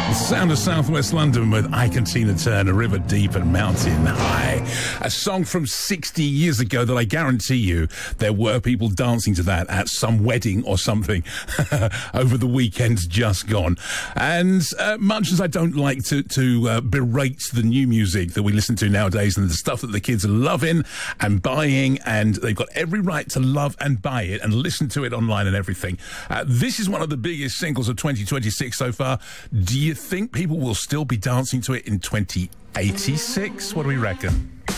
Sound of Southwest London with Ike and Tina Turner, River Deep and Mountain High. A song from 60 years ago that I guarantee you there were people dancing to that at some wedding or something over the weekend just gone. And much as I don't like to berate the new music that we listen to nowadays and the stuff that the kids are loving and buying, and they've got every right to love and buy it and listen to it online and everything, this is one of the biggest singles of 2026 so far. Do you think people will still be dancing to it in 2086? What do we reckon?